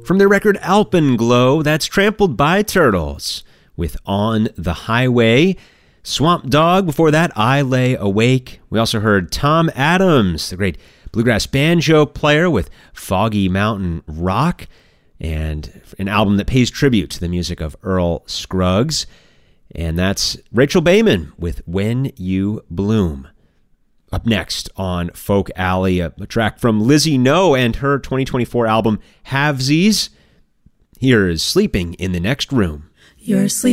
From their record Alpenglow, that's Trampled by Turtles with On the Highway. Swamp Dogg, before that, I Lay Awake. We also heard Tom Adams, the great bluegrass banjo player, with Foggy Mountain Rock, and an album that pays tribute to the music of Earl Scruggs. And that's Rachel Bayman with When You Bloom. Up next on Folk Alley, a track from Lizzie No and her 2024 album Halvesies. Here is Sleeping in the Next Room. You're sleeping.